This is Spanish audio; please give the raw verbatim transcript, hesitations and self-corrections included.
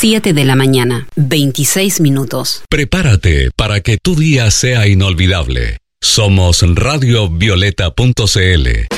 siete de la mañana, veintiséis minutos. Prepárate para que tu día sea inolvidable. Somos radio violeta punto c l.